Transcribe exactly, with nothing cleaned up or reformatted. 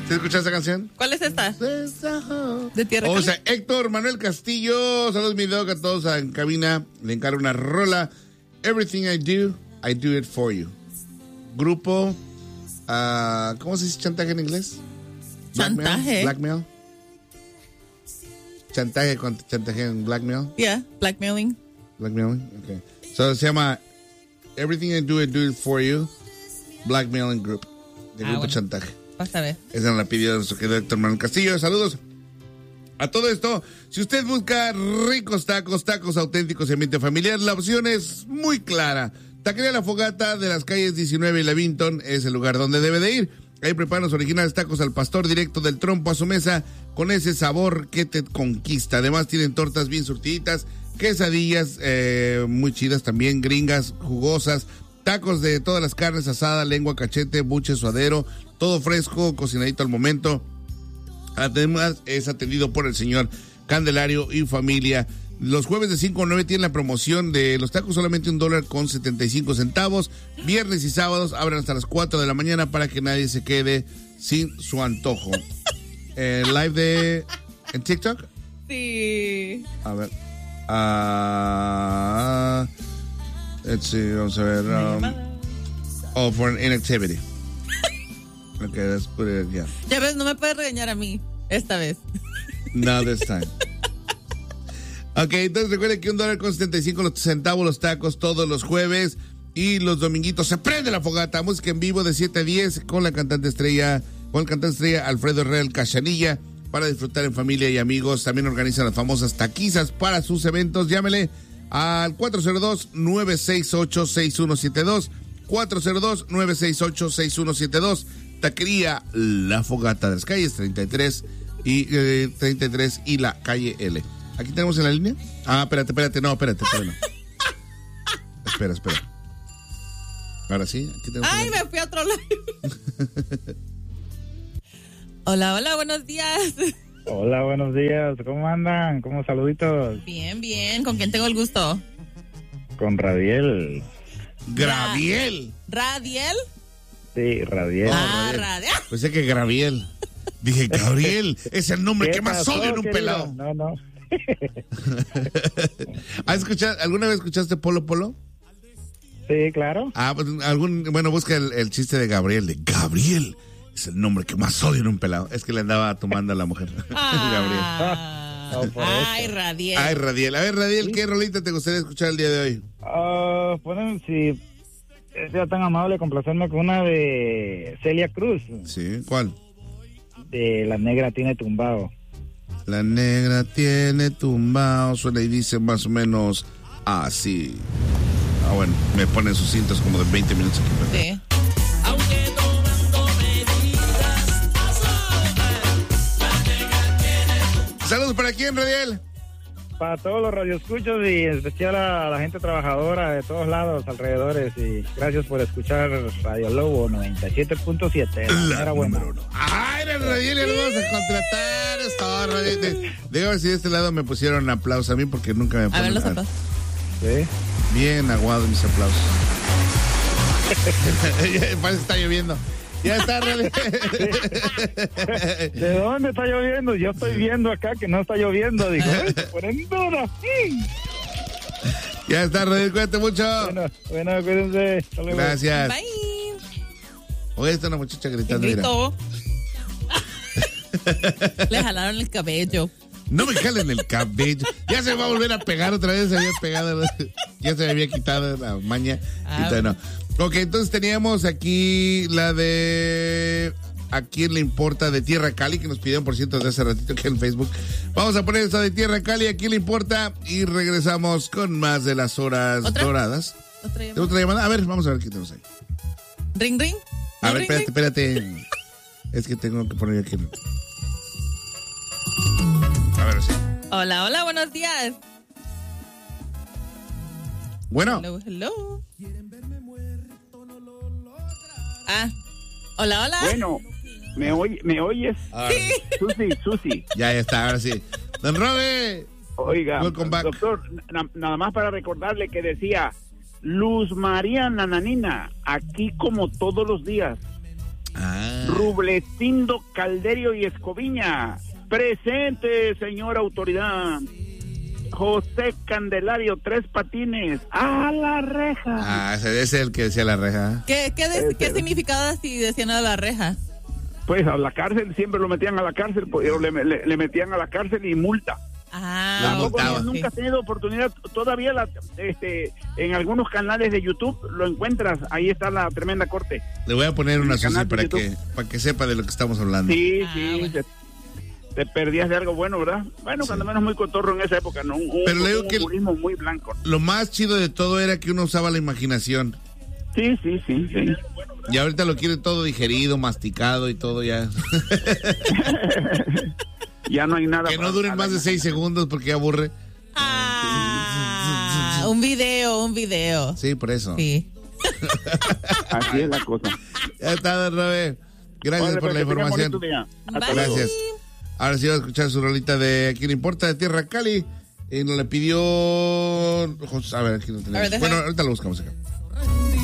¿Te escuchas esa canción? ¿Cuál es esta? De Tierra O sea, Héctor Manuel Castillo, saludos mi dog a todos en cabina, le encargo una rola. Everything I do, I do it for you. Grupo, uh, ¿cómo se dice chantaje en inglés? Chantaje. Blackmail. Chantaje con chantaje en blackmail. Yeah, blackmailing. Blackmailing, okay. So se llama Everything I do, I do it for you. Blackmailing Group. De Ah, grupo bueno. chantaje. Vas a ver. Esa nos la pidió nuestro querido Héctor Manuel Castillo. Saludos. A todo esto, si usted busca ricos tacos, tacos auténticos y ambiente familiar, la opción es muy clara. Taquería La Fogata de las calles diecinueve y Levington es el lugar donde debe de ir. Ahí preparan los originales tacos al pastor directo del trompo a su mesa con ese sabor que te conquista. Además tienen tortas bien surtiditas, quesadillas eh, muy chidas también, gringas, jugosas, tacos de todas las carnes, asada, lengua, cachete, buche, suadero, todo fresco, cocinadito al momento. Además es atendido por el señor Candelario y familia. Los jueves de cinco a nueve tienen la promoción de los tacos solamente un dólar con setenta y cinco centavos. Viernes y sábados abren hasta las cuatro de la mañana para que nadie se quede sin su antojo. eh, live de en TikTok. Sí. A ver. Ah, let's see, vamos a ver. Um, oh, for an inactivity. Okay, let's put it, yeah. Ya ves, no me puedes regañar a mí esta vez. Not this time. Ok, entonces recuerden que un dólar con setenta y cinco centavos los tacos todos los jueves y los dominguitos se prende la fogata, música en vivo de siete a diez con la cantante estrella, con el cantante estrella Alfredo Real Cachanilla para disfrutar en familia y amigos. También organizan las famosas taquizas para sus eventos. Llámele al cuatro cero dos, nueve seis ocho, seis uno siete dos, cuatro cero dos, nueve seis ocho, seis uno siete dos. Taquería La Fogata de las calles treinta y tres y eh, treinta y tres y la calle L. ¿Aquí tenemos en la línea? Ah, espérate, espérate, no, espérate, espérate. No. Espera, espera. Ahora sí, aquí tenemos. Ay, me fui a otro lado. Hola, hola, buenos días. Hola, buenos días. ¿Cómo andan? ¿Cómo saluditos? Bien, bien. ¿Con quién tengo el gusto? Con Radiel. ¿Graviel? ¿Radiel? Sí, Radiel. Ah, Radiel. Pues es que Graviel. Dije, Gabriel, es el nombre que más pasó, odio en un querido? pelado. No, no. ¿Has escuchado, ¿Alguna vez escuchaste Polo Polo? Sí, claro. Ah, pues algún, bueno, busca el, el chiste de Gabriel, de Gabriel. Es el nombre que más odio en un pelado. Es que le andaba tomando a la mujer. Ah, Gabriel. No, ay, Radiel. Ay, Radiel. A ver, Radiel, ¿sí? ¿Qué rolita te gustaría escuchar el día de hoy? Ah, uh, ponen, si sea tan amable, complacerme con una de Celia Cruz. Sí, ¿cuál? De La Negra Tiene Tumbao. La negra tiene tumbao, suena y dice más o menos así. Ah, bueno, me ponen sus cintas como de veinte minutos aquí. Sí. Aunque tomando medidas, saludos para quién, Radiel. Para todos los radioescuchos y en especial a la gente trabajadora de todos lados, alrededores. Y gracias por escuchar Radio Lobo noventa y siete punto siete. Enhorabuena. Ay, el Radiel, ya lo vamos a contratar. Es todo, Radiel. Digo, si de este lado me pusieron aplausos a mí porque nunca me ponen. A ver los aplausos. ¿Sí? Bien aguados mis aplausos. Parece que está lloviendo. Ya está, Radiel. ¿De dónde está lloviendo? Yo estoy viendo acá que no está lloviendo. Digo, ¡ay, se ponen duras! Ya está, Radiel, cuídate mucho. Bueno, bueno, cuídense. Hasta luego. Gracias. Bye. Oye, está una muchacha gritando. Gritó. Le jalaron el cabello. No me jalen el cabello. Ya se va a volver a pegar otra vez. Se había pegado. Ya se me había quitado la maña. Ah, no. Ok, entonces teníamos aquí la de ¿a quién le importa? De Tierra Cali, que nos pidieron por cierto desde hace ratito aquí en Facebook. Vamos a poner esta de Tierra Cali, ¿a quién le importa? Y regresamos con más de las horas ¿Otra? doradas. ¿Otra llamada? ¿Otra llamada? A ver, vamos a ver qué tenemos ahí. Ring, ring. A ver, Ring, espérate, ring. espérate. Es que tengo que poner aquí. A ver, sí. Hola, hola, buenos días. Bueno. Hello, hello. Ah, hola, hola. Bueno, ¿me, oy, ¿me oyes? Sí. Susi, Susi. Ya, ya está, ahora sí. Don Robe. Oiga, Welcome back. doctor, na, nada más para recordarle que decía Luz María Nananina, aquí como todos los días. Ah. Rublecindo Calderio y Escoviña. Presente, señora autoridad. José Candelario, Tres Patines. ¡A la reja! Ah, ese es el que decía la reja. ¿Qué, qué, de- Ese. qué significaba si decían a la reja? Pues a la cárcel, siempre lo metían a la cárcel, pues, le, le- le metían a la cárcel y multa. Ah, La ok, multaba. ok. Nunca he tenido oportunidad, todavía la, este, en algunos canales de YouTube lo encuentras, ahí está la tremenda corte. Le voy a poner una el canal Susi de para YouTube. que, para que sepa de lo que estamos hablando. Sí, Ah, sí, bueno. te, te perdías de algo bueno, ¿verdad? Bueno, cuando menos muy cotorro en esa época, ¿no? Un, Pero le digo un que- humorismo muy blanco. Lo más chido de todo era que uno usaba la imaginación. Sí, sí, sí, sí. Y ahorita lo quiere todo digerido, masticado y todo ya. Ya no hay nada. Que no para- duren más de seis segundos porque aburre. Ah, un video, un video. Sí, por eso. Sí. Así es la cosa. Ya está, don Robert. Gracias Órale, por pues, la que tengan información. bonito día. Hasta Bye. luego. Gracias. Ahora sí va a escuchar su rolita de ¿Quién importa? De Tierra Cali. Y nos le pidió... A ver, aquí no A ver, tenemos. deja- Bueno, ahorita lo buscamos acá.